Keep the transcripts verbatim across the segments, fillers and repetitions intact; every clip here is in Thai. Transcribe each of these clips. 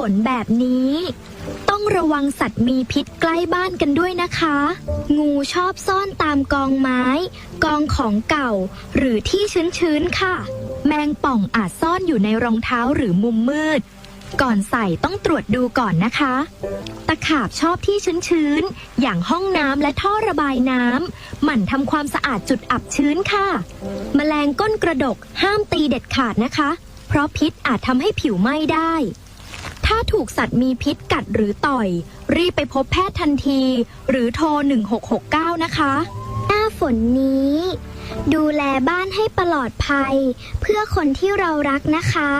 นแบบนี้ต้องระวังสัตว์มีพิษใกล้บ้านกันด้วยนะคะงูชอบซ่อนตามกองไม้กองของเก่าหรือที่ชื้นๆค่ะแมงป่องอาจซ่อนอยู่ในรองเท้าหรือมุมมืดก่อนใส่ต้องตรวจดูก่อนนะคะตะขาบชอบที่ชื้นๆอย่างห้องน้ำและท่อระบายน้ำหมั่นทำความสะอาดจุดอับชื้นค่ะแมลงก้นกระดกห้ามตีเด็ดขาดนะคะเพราะพิษอาจทำให้ผิวไหม้ได้ถ้าถูกสัตว์มีพิษกัดหรือต่อยรีบไปพบแพทย์ทันทีหรือโทรหนึ่งหกหกเก้านะคะหน้าฝนนี้ดูแลบ้านให้ปลอดภัยเพื่อคนที่เรารักนะคะ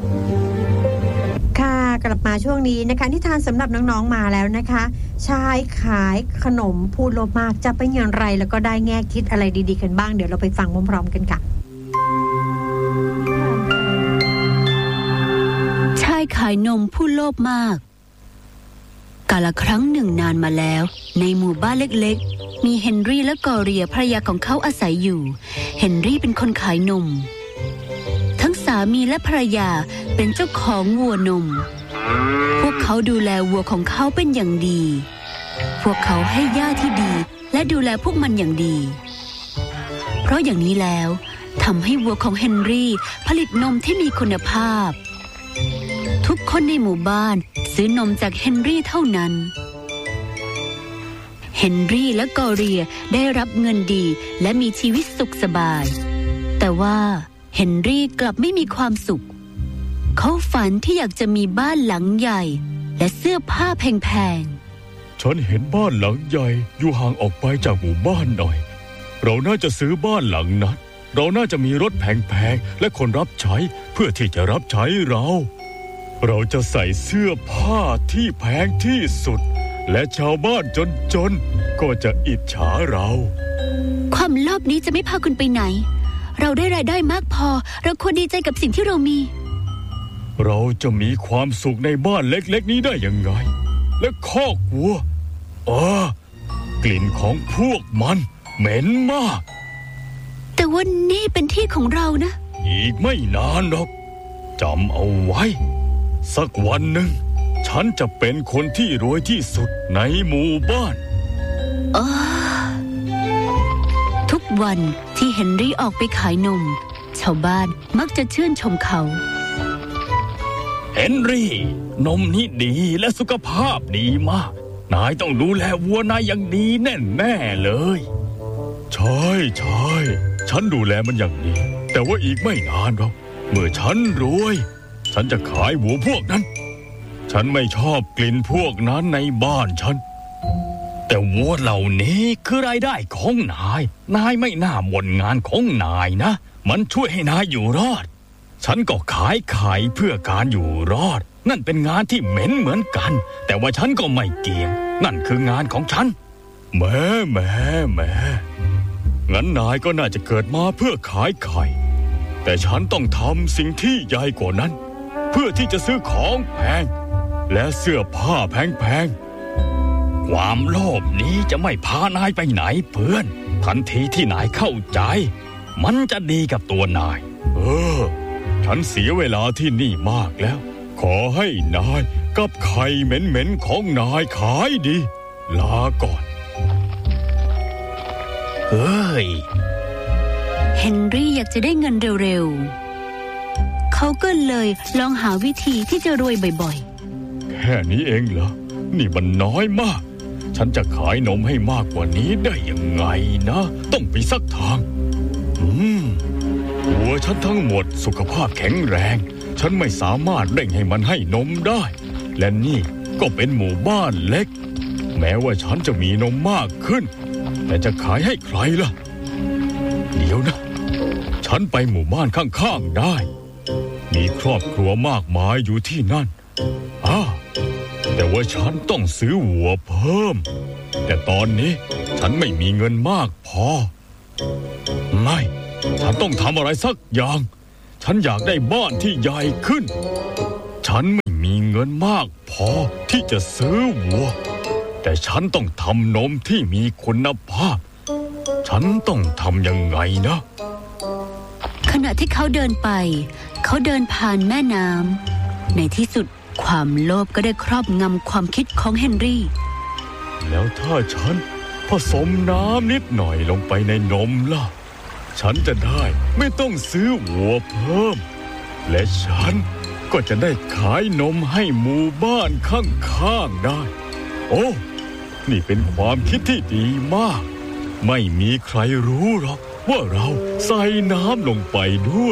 ค่ะกลับมาช่วงนี้นะคะนิทานสำหรับน้องๆมาแล้วนะคะชายขายขนมพูดโลภมากจะเป็นอย่างไรแล้วก็ได้แง่คิดอะไรดีๆกันบ้างเดี๋ยวเราไปฟังพร้อมๆกันค่ะชายขายนมผู้โลภมากกาลครั้งหนึ่งนานมาแล้วในหมู่บ้านเล็กๆมีเฮนรี่และกอเรียภรรยาของเขาอาศัยอยู่เฮนรี่เป็นคนขายนมทั้งสามีและภรรยาเป็นเจ้าของวัวนมพวกเขาดูแลวัวของเขาเป็นอย่างดีพวกเขาให้หญ้าที่ดีและดูแลพวกมันอย่างดีเพราะอย่างนี้แล้วทำให้วัวของเฮนรี่ผลิตนมที่มีคุณภาพทุกคนในหมู่บ้านซื้อนมจากเฮนรี่เท่านั้นเฮนรี่และกอเรียได้รับเงินดีและมีชีวิตสุขสบายแต่ว่าเฮนรี่กลับไม่มีความสุขเขาฝันที่อยากจะมีบ้านหลังใหญ่และเสื้อผ้าแพงๆฉันเห็นบ้านหลังใหญ่อยู่ห่างออกไปจากหมู่บ้านหน่อยเราน่าจะซื้อบ้านหลังนั้นเราน่าจะมีรถแพงๆและคนรับใช้เพื่อที่จะรับใช้เราเราจะใส่เสื้อผ้าที่แพงที่สุดและชาวบ้านจนๆก็จะอิจฉาเราความโลภนี้จะไม่พาคุณไปไหนเราได้รายได้มากพอเราควรดีใจกับสิ่งที่เรามีเราจะมีความสุขในบ้านเล็กๆนี้ได้ยังไงและคอกวัวอ๋อกลิ่นของพวกมันเหม็นมากแต่ว่านี่เป็นที่ของเรานะอีกไม่นานหรอกจำเอาไว้สักวันหนึ่งฉันจะเป็นคนที่รวยที่สุดในหมู่บ้านอ๋อทุกวันที่เฮนรี่ออกไปขายนมชาวบ้านมักจะชื่นชมเขาเฮนรี่นมนี้ดีและสุขภาพดีมากนายต้องดูแลวัวนายอย่างดีแน่ๆเลยใช่ใช่ฉันดูแลมันอย่างดีแต่ว่าอีกไม่นานหรอกเมื่อฉันรวยฉันจะขายวัวพวกนั้นฉันไม่ชอบกลิ่นพวกนั้นในบ้านฉันแต่วัวเหล่านี้คือรายได้ของนายนายไม่น่าบ่นงานของนายนะมันช่วยให้นายอยู่รอดฉันก็ขายไข่เพื่อการอยู่รอดนั่นเป็นงานที่เหม็นเหมือนกันแต่ว่าฉันก็ไม่เกี่ยงนั่นคืองานของฉันแม่แม่แม่งั้นนายก็น่าจะเกิดมาเพื่อขายไข่แต่ฉันต้องทำสิ่งที่ใหญ่กว่านั้นเพื่อที่จะซื้อของแพงและเสื้อผ้าแพงๆความโลภนี้จะไม่พานายไปไหนเพื่อนทันทีที่นายเข้าใจมันจะดีกับตัวนายเออฉันเสียเวลาที่นี่มากแล้วขอให้นายกับไข่เหม็นๆของนายขายดีลาก่อนเฮ้ยเฮนรี่อยากจะได้เงินเร็วๆเขาก็เลยลองหาวิธีที่จะรวยบ่อยๆแค่นี้เองเหรอนี่มันน้อยมากฉันจะขายนมให้มากกว่านี้ได้ยังไงนะต้องไปสักทางอืมวัวฉันทั้งหมดสุขภาพแข็งแรงฉันไม่สามารถเร่งให้มันให้นมได้และนี่ก็เป็นหมู่บ้านเล็กแม้ว่าฉันจะมีนมมากขึ้นแต่จะขายให้ใครล่ะเดี๋ยวนะฉันไปหมู่บ้านข้างๆได้มีครอบครัวมากมายอยู่ที่นั่นอ้าแต่ว่าฉันต้องซื้อวัวเพิ่มแต่ตอนนี้ฉันไม่มีเงินมากพอไม่ฉันต้องทำอะไรสักอย่างฉันอยากได้บ้านที่ใหญ่ขึ้นฉันไม่มีเงินมากพอที่จะซื้อวัวแต่ฉันต้องทำนมที่มีคุณภาพฉันต้องทำยังไงนะขณะที่เขาเดินไปเขาเดินผ่านแม่น้ำในที่สุดความโลภก็ได้ครอบงำความคิดของเฮนรี่แล้วถ้าฉันผสมน้ำนิดหน่อยลงไปในนมล่ะฉันจะได้ไม่ต้องซื้อวัวเพิ่มและฉันก็จะได้ขายนมให้หมู่บ้านข้างๆได้โอ้นี่เป็นความคิดที่ดีมากไม่มีใครรู้หรอกว่าเราใส่น้ำลงไปด้วย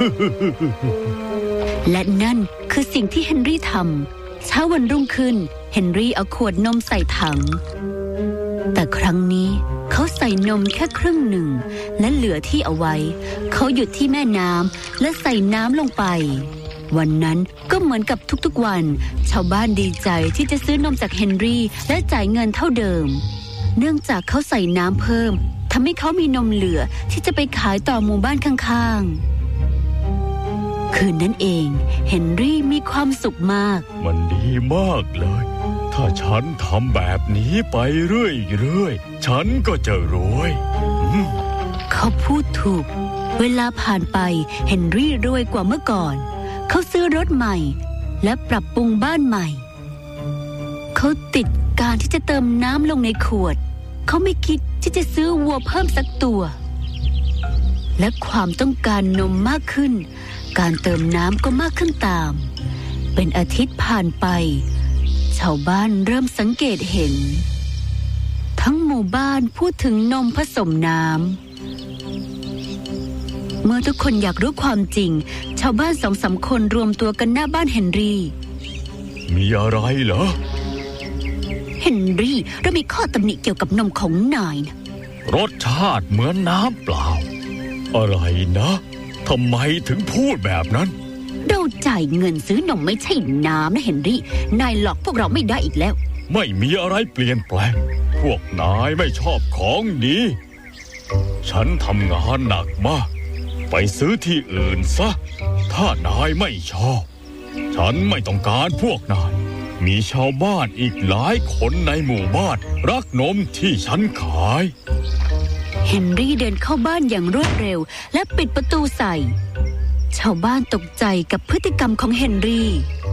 และนั่นคือสิ่งที่เฮนรี่ทำเช้าวันรุ่งขึ้นเฮนรี่เอาขวดนมใส่ถังแต่ครั้งนี้เขาใส่นมแค่ครึ่งหนึ่งและเหลือที่เอาไว้เขาหยุดที่แม่น้ำและใส่น้ำลงไปวันนั้นก็เหมือนกับทุกๆวันชาวบ้านดีใจที่จะซื้อนมจากเฮนรี่และจ่ายเงินเท่าเดิมเนื่องจากเขาใส่น้ำเพิ่มทำให้เขามีนมเหลือที่จะไปขายต่อหมู่บ้านข้างๆคืนนั้นเองเฮนรี่มีความสุขมากมันดีมากเลยถ้าฉันทำแบบนี้ไปเรื่อยๆฉันก็จะรวยเขาพูดถูกเวลาผ่านไปเฮนรี่รวยกว่าเมื่อก่อนเขาซื้อรถใหม่และปรับปรุงบ้านใหม่เขาติดการที่จะเติมน้ำลงในขวดเขาไม่คิดที่จะซื้อวัวเพิ่มสักตัวและความต้องการนมมากขึ้นการเติมน้ำก็มากขึ้นตามเป็นอาทิตย์ผ่านไปชาวบ้านเริ่มสังเกตเห็นทั้งหมู่บ้านพูดถึงนมผสมน้ำเมื่อทุกคนอยากรู้ความจริงชาวบ้านสองสามคนรวมตัวกันหน้าบ้านเฮนรี่มีอะไรเหรอเฮนรี่เรามีข้อตำหนิเกี่ยวกับนมของนายนะรสชาติเหมือนน้ำเปล่าอะไรนะทำไมถึงพูดแบบนั้นเราจ่ายเงินซื้อนมไม่ใช่น้ำนะเฮนรี่นายหลอกพวกเราไม่ได้อีกแล้วไม่มีอะไรเปลี่ยนแปลงพวกนายไม่ชอบของดีฉันทำงานหนักมากไปซื้อที่อื่นซะถ้านายไม่ชอบฉันไม่ต้องการพวกนายมีชาวบ้านอีกหลายคนในหมู่บ้านรักนมที่ฉันขายเฮนรี่เดินเข้าบ้านอย่างรวดเร็วและปิดประตูใส่ชาวบ้านตกใจกับพฤติกรรมของเฮนรี่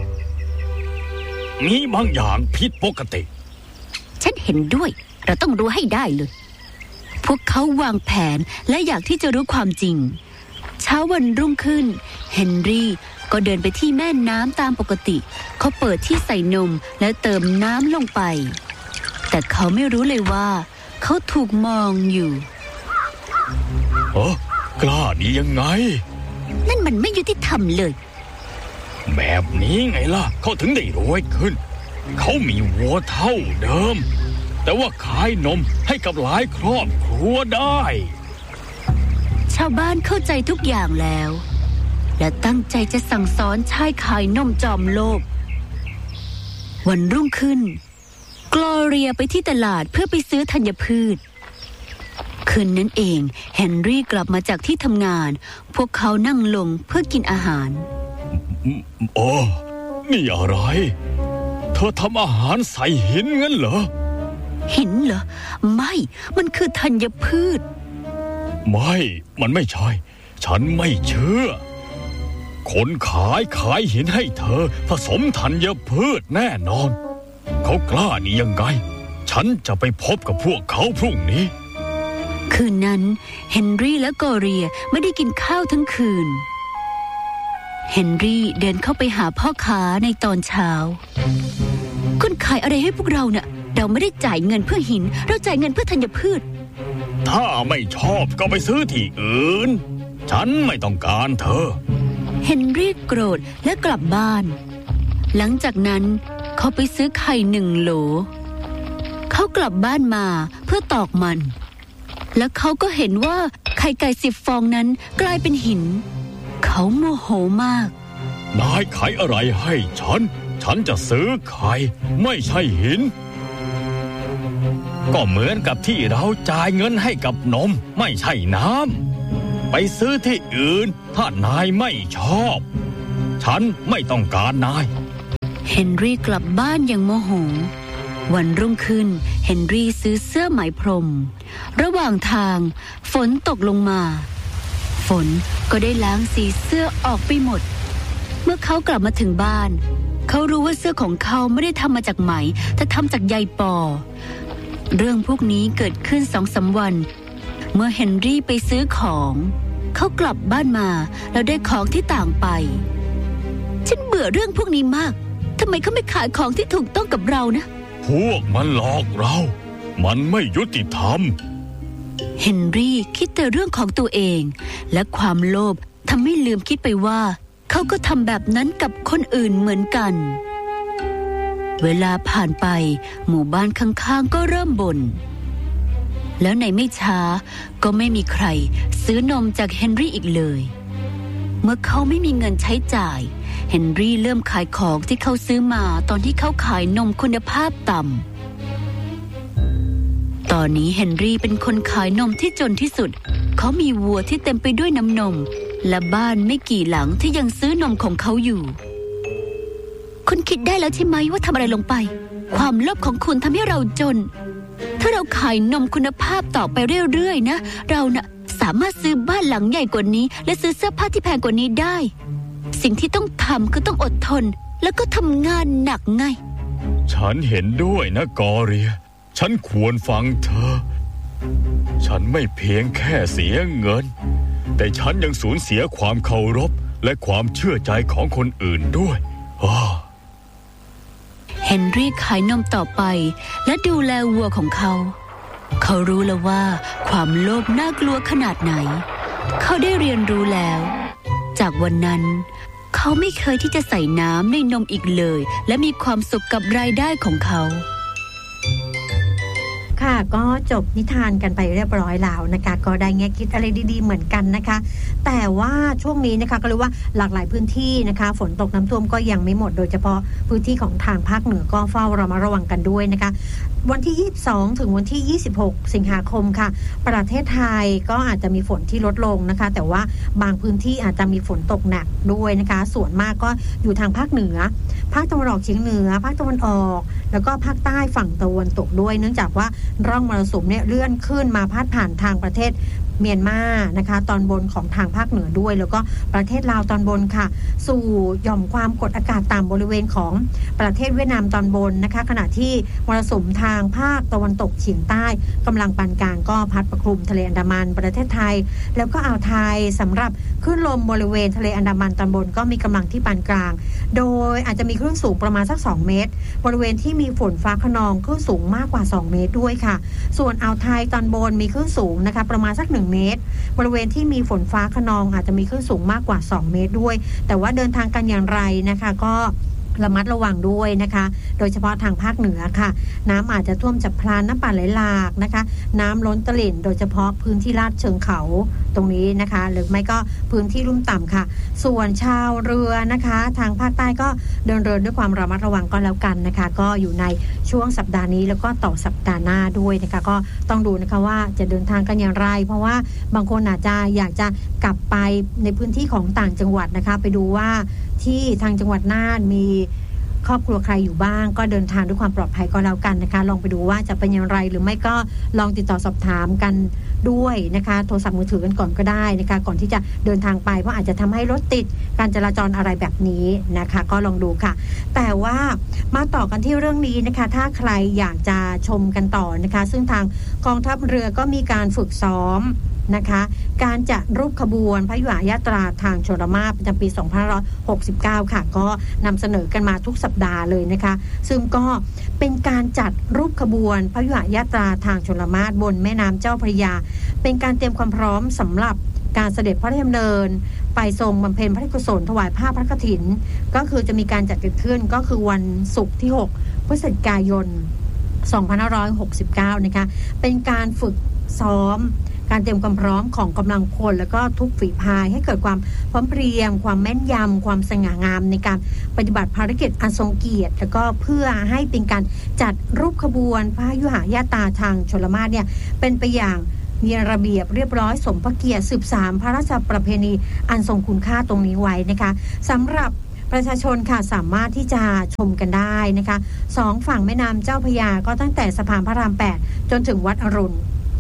มีบางอย่างผิดปกติฉันเห็นด้วยเราต้องรู้ให้ได้เลยพวกเขาวางแผนและอยากที่จะรู้ความจริงเช้าวันรุ่งขึ้นเฮนรี่ก็เดินไปที่แม่น้ำตามปกติเขาเปิดที่ใส่นมและเติมน้ำลงไปแต่เขาไม่รู้เลยว่าเขาถูกมองอยู่เออกล้าดียังไงนั่นมันไม่ยุติธรรมเลยแบบนี้ไงล่ะเขาถึงได้รวยขึ้นเขามีวัวเท่าเดิมแต่ว่าขายนมให้กับหลายครอบครัวได้ชาวบ้านเข้าใจทุกอย่างแล้วและตั้งใจจะสั่งสอนชายขายนมจอมโลภวันรุ่งขึ้นกลอเรียไปที่ตลาดเพื่อไปซื้อธัญพืชคืนนั้นเองเฮนรี่กลับมาจากที่ทำงานพวกเขานั่งลงเพื่อกินอาหารโอ้นี่อะไรเธอทำอาหารใส่หินงั้นเหรอหินเหรอไม่มันคือธัญพืชไม่มันไม่ใช่ฉันไม่เชื่อคนขายขายหินให้เธอผสมธัญพืชแน่นอนเขากล้านี่ยังไงฉันจะไปพบกับพวกเขาพรุ่งนี้คืนนั้นเฮนรี่และกอเรียไม่ได้กินข้าวทั้งคืนเฮนรี่เดินเข้าไปหาพ่อค้าในตอนเช้าคุณขายอะไรให้พวกเราเนี่ยเราไม่ได้จ่ายเงินเพื่อหินเราจ่ายเงินเพื่อธัญพืชถ้าไม่ชอบก็ไปซื้อที่อื่นฉันไม่ต้องการเธอเฮนรี่โกรธและกลับบ้านหลังจากนั้นเขาไปซื้อไข่หนึ่งโหลเขากลับบ้านมาเพื่อตอกมันและเขาก็เห็นว่าไข่ไก่สิบฟองนั้นกลายเป็นหินเขาโมโหมากนายขายอะไรให้ฉันฉันจะซื้อไข่ไม่ใช่หินก็เหมือนกับที่เราจ่ายเงินให้กับนมไม่ใช่น้ำไปซื้อที่อื่นถ้านายไม่ชอบฉันไม่ต้องการนายเฮนรี่กลับบ้านอย่างโมโหวันรุ่งขึ้นเฮนรี่ซื้อเสื้อไหมพรมระหว่างทางฝนตกลงมาฝนก็ได้ล้างสีเสื้อออกไปหมดเมื่อเขากลับมาถึงบ้านเขารู้ว่าเสื้อของเขาไม่ได้ทำมาจากไหมแต่ทำจากใยปอเรื่องพวกนี้เกิดขึ้นสองสามวันเมื่อเฮนรี่ไปซื้อของเขากลับบ้านมาแล้วได้ของที่ต่างไปฉันเบื่อเรื่องพวกนี้มากทำไมเขาไม่ขายของที่ถูกต้องกับเรานะพวกมันหลอกเรามันไม่ยุติธรรมเฮนรี่คิดแต่เรื่องของตัวเองและความโลภทำให้ลืมคิดไปว่าเขาก็ทำแบบนั้นกับคนอื่นเหมือนกันเวลาผ่านไปหมู่บ้านข้างๆก็เริ่มบ่นแล้วในไม่ช้าก็ไม่มีใครซื้อนมจากเฮนรี่อีกเลยเมื่อเขาไม่มีเงินใช้จ่ายเฮนรี่เริ่มขายของที่เขาซื้อมาตอนที่เขาขายนมคุณภาพต่ำตอนนี้เฮนรี่เป็นคนขายนมที่จนที่สุดเขามีวัวที่เต็มไปด้วยน้ำนมและบ้านไม่กี่หลังที่ยังซื้อนมของเขาอยู่คุณคิดได้แล้วใช่ไหมว่าทำอะไรลงไปความโลภของคุณทำให้เราจนถ้าเราขายนมคุณภาพต่อไปเรื่อยๆนะเราน่ะสามารถซื้อบ้านหลังใหญ่กว่านี้และซื้อเสื้อผ้าที่แพงกว่านี้ได้สิ่งที่ต้องทำคือต้องอดทนแล้วก็ทำงานหนักไงฉันเห็นด้วยนะกอเรียฉันควรฟังเธอฉันไม่เพียงแค่เสียเงินแต่ฉันยังสูญเสียความเคารพและความเชื่อใจของคนอื่นด้วยเฮนรี่ขายนมต่อไปและดูแลวัวของเขาเขารู้แล้วว่าความโลภน่ากลัวขนาดไหนเขาได้เรียนรู้แล้วจากวันนั้นเขาไม่เคยที่จะใส่น้ำในนมอีกเลยและมีความสุขกับรายได้ของเขาค่ะก็จบนิทานกันไปเรียบร้อยแล้วนะคะก็ได้แง่คิดอะไรดีๆเหมือนกันนะคะแต่ว่าช่วงนี้นะคะก็เรียกว่าหลากหลายพื้นที่นะคะฝนตกน้ำท่วมก็ยังไม่หมดโดยเฉพาะพื้นที่ของทางภาคเหนือก็เฝ้าระมัดระวังกันด้วยนะคะวันที่ยี่สิบสองถึงวันที่ยี่สิบหกสิงหาคมค่ะประเทศไทยก็อาจจะมีฝนที่ลดลงนะคะแต่ว่าบางพื้นที่อาจจะมีฝนตกหนักด้วยนะคะส่วนมากก็อยู่ทางภาคเหนือภาคตะวันออกเฉียงเหนือภาคตะวันออกแล้วก็ภาคใต้ฝั่งตะวันตกด้วยเนื่องจากว่าร่องมรสุมเนี่ยเลื่อนขึ้นมาพาดผ่านทางประเทศเมียนมานะคะตอนบนของทางภาคเหนือด้วยแล้วก็ประเทศลาวตอนบนค่ะสู่หย่อมความกดอากาศต่ำบริเวณของประเทศเวียดนามตอนบนนะคะขณะที่มรสุมทางภาคตะวันตกเฉียงใต้กำลังปานกลางก็พัดปกคลุมทะเลอันดามันประเทศไทยแล้วก็อ่าวไทยสำหรับคลื่นลมบริเวณทะเลอันดามันตอนบนก็มีกำลังที่ปานกลางโดยอาจจะมีคลื่นสูงประมาณสักสองเมตรบริเวณที่มีฝนฟ้าคะนองคลื่นสูงมากกว่าสองเมตรด้วยค่ะส่วนอ่าวไทยตอนบนมีคลื่นสูงนะคะประมาณสักหนึ่งเมตรบริเวณที่มีฝนฟ้าคะนองอาจจะมีคลื่นสูงมากกว่าสองเมตรด้วยแต่ว่าเดินทางกันอย่างไรนะคะก็ระมัดระวังด้วยนะคะโดยเฉพาะทางภาคเหนือค่ะน้ำอาจจะท่วมฉับพลันน้ำป่าไหลหลากนะคะน้ำล้นตลิ่งโดยเฉพาะพื้นที่ลาดเชิงเขาตรงนี้นะคะหรือไม่ก็พื้นที่ลุ่มต่ำค่ะส่วนชาวเรือนะคะทางภาคใต้ก็เดินเรือด้วยความระมัดระวังก็แล้วกันนะคะก็อยู่ในช่วงสัปดาห์นี้แล้วก็ต่อสัปดาห์หน้าด้วยนะคะก็ต้องดูนะคะว่าจะเดินทางกันอย่างไรเพราะว่าบางคนอาจจะอยากจะกลับไปในพื้นที่ของต่างจังหวัดนะคะไปดูว่าที่ทางจังหวัดน่านมีครอบครัวใครอยู่บ้างก็เดินทางด้วยความปลอดภัยก็แล้วกันนะคะลองไปดูว่าจะเป็นอย่างไรหรือไม่ก็ลองติดต่อสอบถามกันด้วยนะคะโทรศัพท์มือถือกันก่อนก็ได้นะคะก่อนที่จะเดินทางไปเพราะอาจจะทำให้รถติดการจราจรอะไรแบบนี้นะคะก็ลองดูค่ะแต่ว่ามาต่อกันที่เรื่องนี้นะคะถ้าใครอยากจะชมกันต่อนะคะซึ่งทางกองทัพเรือก็มีการฝึกซ้อมนะคะการจัดรูปขบวนพยุหยาตราทางชลมาศประจำปีสองพันห้าร้อยหกสิบเก้าค่ะก็นำเสนอกันมาทุกสัปดาห์เลยนะคะซึ่งก็เป็นการจัดรูปขบวนพยุหยาตราทางชลมาศบนแม่น้ำเจ้าพระยาเป็นการเตรียมความพร้อมสำหรับการเสด็จพระราชดำเนินไปทรงบำเพ็ญพระราชกุศลถวายผ้าพระกฐินก็คือจะมีการจัดเกิดขึ้นก็คือวันศุกร์ที่หกพฤศจิกายนสองพันห้าร้อยหกสิบเก้านะคะเป็นการฝึกซ้อมการเตรียมความพร้อมของกำลังพลแล้วก็ทุกฝีพายให้เกิดความพร้อมเพรียงความแม่นยำความสง่างามในการปฏิบัติภารกิจอันทรงเกียรติแล้วก็เพื่อให้เป็นการจัดรูปขบวนพยุหยาตราทางชลมาศเนี่ยเป็นไปอย่างมีระเบียบเรียบร้อยสมพระเกียรติสืบสานพระราชประเพณีอันทรงคุณค่าตรงนี้ไว้นะคะสำหรับประชาชนค่ะสามารถที่จะชมกันได้นะคะสองฝั่งแม่น้ำเจ้าพระยาก็ตั้งแต่สะพานพระรามแปดจนถึงวัดอรุณ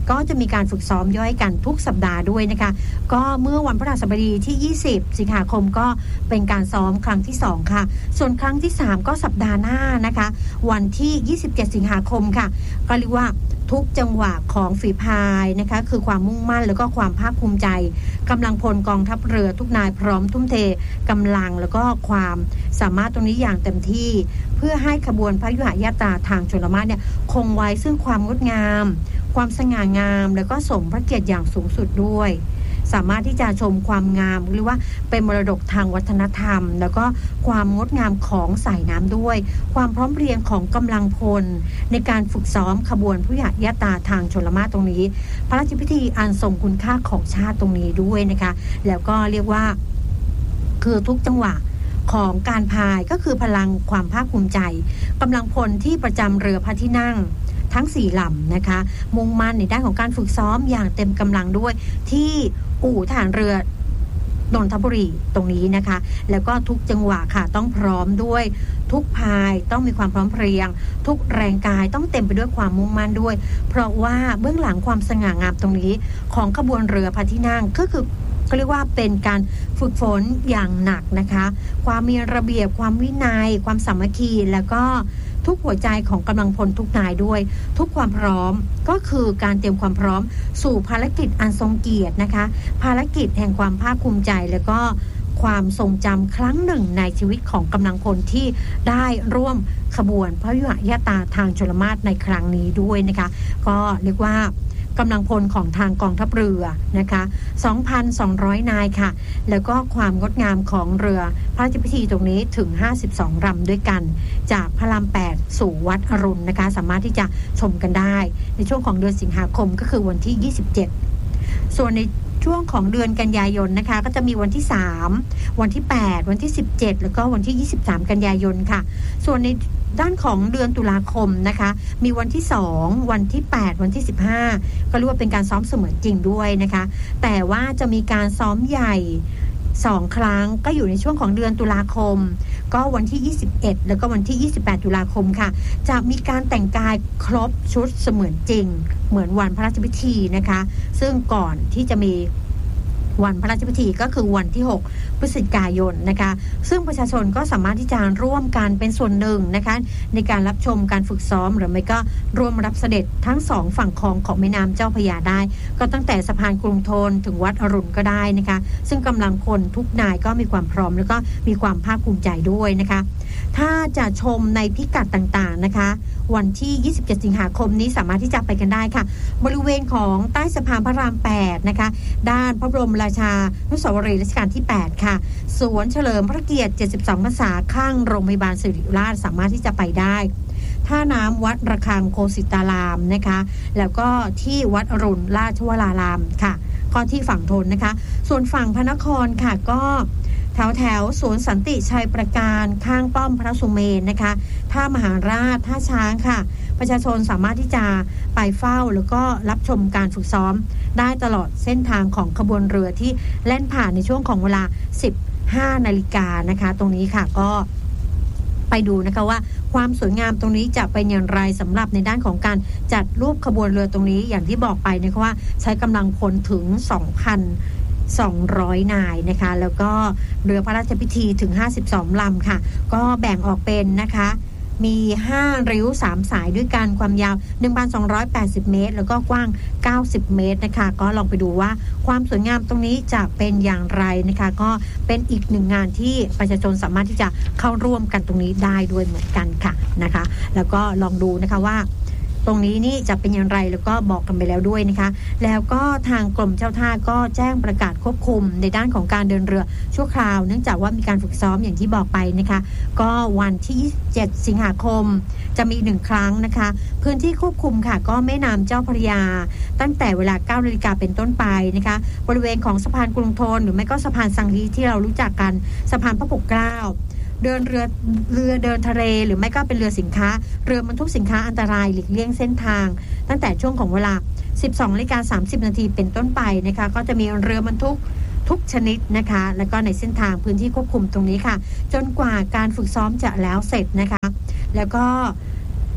ก็จะมีการฝึกซ้อมย่อยกันทุกสัปดาห์ด้วยนะคะก็เมื่อวันพฤหัสบดีที่ยี่สิบสิงหาคมก็เป็นการซ้อมครั้งที่สองค่ะส่วนครั้งที่สามก็สัปดาห์หน้านะคะวันที่ยี่สิบเจ็ดสิงหาคมค่ะก็เรียกว่าทุกจังหวะของฝีพายนะคะคือความมุ่งมั่นแล้วก็ความภาคภูมิใจกำลังพลกองทัพเรือทุกนายพร้อมทุ่มเทกำลังแล้วก็ความสามารถตรงนี้อย่างเต็มที่เพื่อให้ขบวนพระยุหญาตราทางชลมารเนี่ยคงไว้ซึ่งความงดงามความสง่างามแล้วก็สมพระเกียรติอย่างสูงสุดด้วยสามารถที่จะชมความงามหรือว่าเป็นมรดกทางวัฒนธรรมแล้วก็ความงดงามของสายน้ำด้วยความพร้อมเพรียงของกำลังพลในการฝึกซ้อมขบวนพระยุหญาตราทางชลมารตรงนี้พระราชพิธีอันทรงคุณค่าของชาติตรงนี้ด้วยนะคะแล้วก็เรียกว่าคือทุกจังหวะของการพายก็คือพลังความภาคภูมิใจกำลังพลที่ประจำเรือพระที่นั่งทั้งสี่ลำนะคะมุ่งมั่นในด้านของการฝึกซ้อมอย่างเต็มกำลังด้วยที่อู่ทหารเรือนนทบุรีตรงนี้นะคะแล้วก็ทุกจังหวะค่ะต้องพร้อมด้วยทุกพายต้องมีความพร้อมเพรียงทุกแรงกายต้องเต็มไปด้วยความมุ่งมั่นด้วยเพราะว่าเบื้องหลังความสง่างามตรงนี้ของขบวนเรือพระที่นั่งก็คือก็เรียกว่าเป็นการฝึกฝนอย่างหนักนะคะความมีระเบียบความวินัยความสามัคคีแล้วก็ทุกหัวใจของกำลังพลทุกนายด้วยทุกความพร้อมก็คือการเตรียมความพร้อมสู่ภารกิจอันทรงเกียรตินะคะภารกิจแห่งความภาคภูมิใจแล้วก็ความทรงจำครั้งหนึ่งในชีวิตของกำลังพลที่ได้ร่วมขบวนพระยุหญาตราทางชลมารในครั้งนี้ด้วยนะคะก็เรียกว่ากำลังพลของทางกองทัพเรือนะคะ สองพันสองร้อย นายค่ะแล้วก็ความงดงามของเรือพระราชพิธีตรงนี้ถึงห้าสิบสองลำด้วยกันจากพระรามแปดสู่วัดอรุณนะคะสามารถที่จะชมกันได้ในช่วงของเดือนสิงหาคมก็คือวันที่ยี่สิบเจ็ดส่วนในช่วงของเดือนกันยายนนะคะก็จะมีวันที่สามวันที่แปดวันที่สิบเจ็ดแล้วก็วันที่ยี่สิบสามกันยายนค่ะส่วนในด้านของเดือนตุลาคมนะคะมีวันที่สองวันที่แปดวันที่สิบห้าก็เรียกว่าเป็นการซ้อมเสมือนจริงด้วยนะคะแต่ว่าจะมีการซ้อมใหญ่สองครั้งก็อยู่ในช่วงของเดือนตุลาคมก็วันที่ยี่สิบเอ็ดแล้วก็วันที่ยี่สิบแปดตุลาคมค่ะจะมีการแต่งกายครบชุดเสมือนจริงเหมือนวันพระราชพิธีนะคะซึ่งก่อนที่จะมีวันพระราชพิธีก็คือวันที่หกพฤศจิกายนนะคะซึ่งประชาชนก็สามารถที่จะร่วมกันเป็นส่วนหนึ่งนะคะในการรับชมการฝึกซ้อมหรือไม่ก็ร่วมรับเสด็จทั้งสองฝั่งคลองของแม่น้ำเจ้าพระยาได้ก็ตั้งแต่สะพานกรุงธนถึงวัดอรุณก็ได้นะคะซึ่งกำลังพลทุกนายก็มีความพร้อมแล้วก็มีความภาคภูมิใจด้วยนะคะถ้าจะชมในพิกัดต่างๆนะคะวันที่ยี่สิบเจ็ดสิงหาคมนี้สามารถที่จะไปกันได้ค่ะบริเวณของใต้สะพานพระรามแปดนะคะด้านพระบรมราชานุสาวรีย์รัชกาลที่แปดค่ะสวนเฉลิมพระเกียรติเจ็ดสิบสองพรรษาข้างโรงพยาบาลศิริราชสามารถที่จะไปได้ท่าน้ำวัดระฆังโคสิตารามนะคะแล้วก็ที่วัดอรุณราชวรารามค่ะก็ที่ฝั่งธนนะคะส่วนฝั่งพระนครค่ะก็แถวแถวสวนสันติชัยประการข้างป้อมพระสุเมนนะคะท่ามหาราชท่าช้างค่ะประชาชนสามารถที่จะไปเฝ้าแล้วก็รับชมการฝึกซ้อมได้ตลอดเส้นทางของขบวนเรือที่แล่นผ่านในช่วงของเวลาสิบห้านาฬิกานะคะตรงนี้ค่ะก็ไปดูนะคะว่าความสวยงามตรงนี้จะเป็นอย่างไรสำหรับในด้านของการจัดรูปขบวนเรือตรงนี้อย่างที่บอกไปนะคะว่าใช้กำลังพลถึง สองพันสองร้อย นายนะคะแล้วก็เรือพระราชพิธีถึงห้าสิบสองลำค่ะก็แบ่งออกเป็นนะคะมีห้าริ้วสามสายด้วยกันความยาว หนึ่งพันสองร้อยแปดสิบ เมตรแล้วก็กว้างเก้าสิบเมตรนะคะก็ลองไปดูว่าความสวยงามตรงนี้จะเป็นอย่างไรนะคะก็เป็นอีกหนึ่งงานที่ประชาชนสามารถที่จะเข้าร่วมกันตรงนี้ได้ด้วยเหมือนกันค่ะนะคะแล้วก็ลองดูนะคะว่าตรงนี้นี่จะเป็นอย่างไรแล้วก็บอกกันไปแล้วด้วยนะคะแล้วก็ทางกรมเจ้าท่าก็แจ้งประกาศควบคุมในด้านของการเดินเรือชั่วคราวเนื่องจากว่ามีการฝึกซ้อมอย่างที่บอกไปนะคะก็วันที่ยี่สิบเจ็ดสิงหาคมจะมีหนึ่งครั้งนะคะพื้นที่ควบคุมค่ะก็แม่น้ำเจ้าพระยาตั้งแต่เวลา เก้านาฬิกาเป็นต้นไปนะคะบริเวณของสะพานกรุงธนหรือไม่ก็สะพานสังฮีที่เรารู้จักกันสะพานพระปกเกล้าเดินเรือเรือเดินทะเลหรือไม่ก็เป็นเรือสินค้าเรือบรรทุกสินค้าอันตรายหลีกเลี่ยงเส้นทางตั้งแต่ช่วงของเวลา สิบสองนาฬิกาสามสิบ นาทีเป็นต้นไปนะคะก็จะมีเรือบรรทุกทุกชนิดนะคะแล้วก็ในเส้นทางพื้นที่ควบคุมตรงนี้ค่ะจนกว่าการฝึกซ้อมจะแล้วเสร็จนะคะแล้วก็ ที่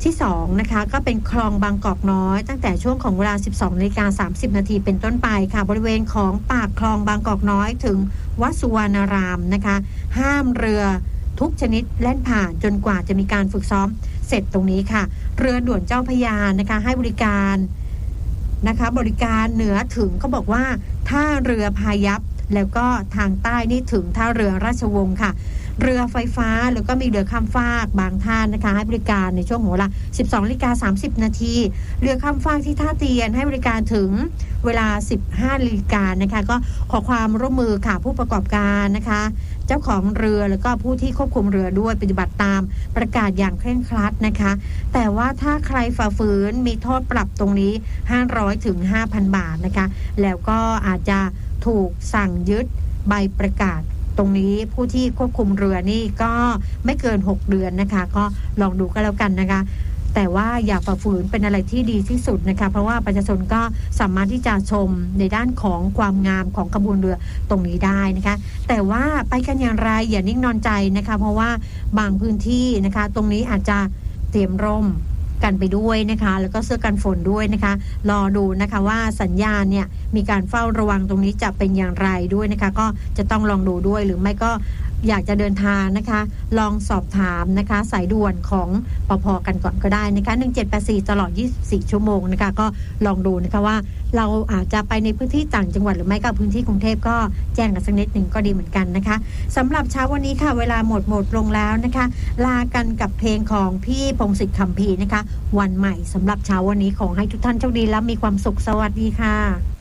ที่สองนะคะก็เป็นคลองบางกอกน้อยตั้งแต่ช่วงของเวลา สิบสองนาฬิกาสามสิบนาทีเป็นต้นไปค่ะบริเวณของปากคลองบางกอกน้อยถึงวัดสุวรรณารามนะคะห้ามเรือทุกชนิดแล่นผ่านจนกว่าจะมีการฝึกซ้อมเสร็จตรงนี้ค่ะเรือด่วนเจ้าพระยานะคะให้บริการนะคะบริการเหนือถึงเขาบอกว่าท่าเรือพายัพแล้วก็ทางใต้นี่ถึงท่าเรือราชวงศ์ค่ะเรือไฟฟ้าแล้วก็มีเรือข้ามฟากบางท่านนะคะให้บริการในช่วงของเวลา สิบสองนาฬิกาสามสิบนาทีเรือข้ามฟากที่ท่าเตียนให้บริการถึงเวลา สิบห้านาฬิกานะคะก็ขอความร่วมมือค่ะผู้ประกอบการนะคะเจ้าของเรือแล้วก็ผู้ที่ควบคุมเรือด้วยปฏิบัติตามประกาศอย่างเคร่งครัดนะคะแต่ว่าถ้าใครฝ่าฝืนมีโทษปรับตรงนี้ห้าร้อยถึง ห้าพัน บาทนะคะแล้วก็อาจจะถูกสั่งยึดใบประกาศตรงนี้ผู้ที่ควบคุมเรือนี่ก็ไม่เกินหกเดือนนะคะก็ลองดูก็แล้วกันนะคะแต่ว่าอย่าฝ่าฝืนเป็นอะไรที่ดีที่สุดนะคะเพราะว่าประชาชนก็สามารถที่จะชมในด้านของความงามของขบวนเรือตรงนี้ได้นะคะแต่ว่าไปกันอย่างไรอย่านิ่งนอนใจนะคะเพราะว่าบางพื้นที่นะคะตรงนี้อาจจะเตรียมร่มกันไปด้วยนะคะแล้วก็เสื้อกันฝนด้วยนะคะรอดูนะคะว่าสัญญาณเนี่ยมีการเฝ้าระวังตรงนี้จะเป็นอย่างไรด้วยนะคะก็จะต้องลองดูด้วยหรือไม่ก็อยากจะเดินทางนะคะลองสอบถามนะคะสายด่วนของปภ.กันก่อนก็ได้นะคะหนึ่งเจ็ดแปดสี่ตลอดยี่สิบสี่ชั่วโมงนะคะก็ลองดูนะคะว่าเราอาจจะไปในพื้นที่ต่างจังหวัดหรือไม่ก็พื้นที่กรุงเทพก็แจ้งกันสักนิดหนึ่งก็ดีเหมือนกันนะคะสำหรับเช้าวันนี้ค่ะเวลาหมดหมดลงแล้วนะคะลากันกับเพลงของพี่พงศิษฐ์คัมภีร์นะคะวันใหม่สำหรับเช้าวันนี้ขอให้ทุกท่านโชคดีและมีความสุขสวัสดีค่ะ